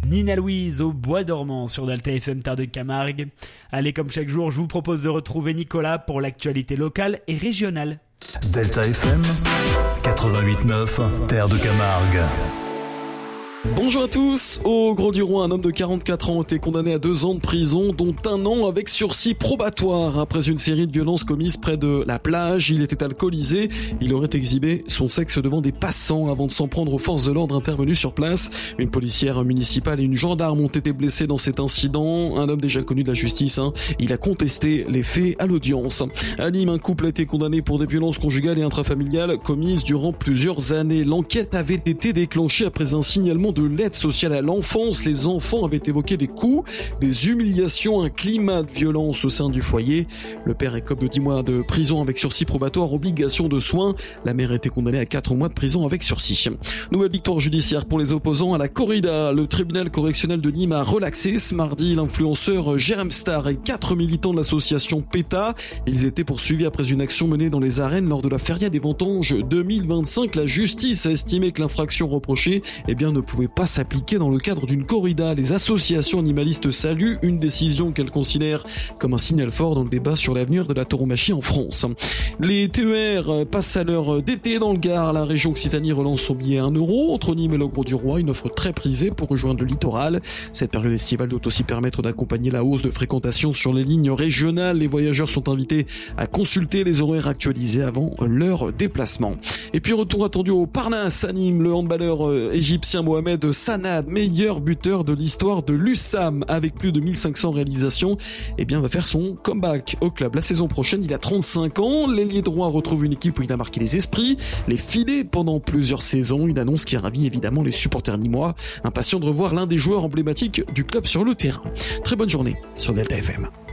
Nina Louise au Bois dormant sur Delta FM Terre de Camargue. Allez, comme chaque jour, je vous propose de retrouver Nicolas pour l'actualité locale et régionale. Delta FM 88.9 Terre de Camargue. Bonjour à tous. Au Grau-du-Roi, un homme de 44 ans a été condamné à 2 ans de prison, dont 1 an avec sursis probatoire. Après une série de violences commises près de la plage, il était alcoolisé. Il aurait exhibé son sexe devant des passants avant de s'en prendre aux forces de l'ordre intervenues sur place. Une policière municipale et une gendarme ont été blessés dans cet incident. Un homme déjà connu de la justice, il a contesté les faits à l'audience. À Nîmes, un couple a été condamné pour des violences conjugales et intrafamiliales commises durant plusieurs années. L'enquête avait été déclenchée après un signalement de l'aide sociale à l'enfance. Les enfants avaient évoqué des coups, des humiliations, un climat de violence au sein du foyer. Le père écope de 10 mois de prison avec sursis probatoire, obligation de soins. La mère était condamnée à 4 mois de prison avec sursis. Nouvelle victoire judiciaire pour les opposants à la corrida. Le tribunal correctionnel de Nîmes a relaxé ce mardi l'influenceur Jérém Star et 4 militants de l'association PETA. Ils étaient poursuivis après une action menée dans les arènes lors de la Feria des Vendanges 2025. La justice a estimé que l'infraction reprochée ne pouvait pas s'appliquer dans le cadre d'une corrida. Les associations animalistes saluent une décision qu'elles considèrent comme un signal fort dans le débat sur l'avenir de la tauromachie en France. Les TER passent à l'heure d'été dans le Gard. La région Occitanie relance son billet à 1 € entre Nîmes et le Grau-du-Roi, une offre très prisée pour rejoindre le littoral. Cette période estivale doit aussi permettre d'accompagner la hausse de fréquentation sur les lignes régionales. Les voyageurs sont invités à consulter les horaires actualisés avant leur déplacement. Et puis retour attendu au Parnasse à Nîmes, le handballeur égyptien Mohamed Sanad, meilleur buteur de l'histoire de l'USAM avec plus de 1500 réalisations, va faire son comeback au club la saison prochaine. Il a 35 ans, l'ailier droit retrouve une équipe où il a marqué les esprits, les filets pendant plusieurs saisons, une annonce qui ravit évidemment les supporters nîmois, impatients de revoir l'un des joueurs emblématiques du club sur le terrain. Très bonne journée sur Delta FM.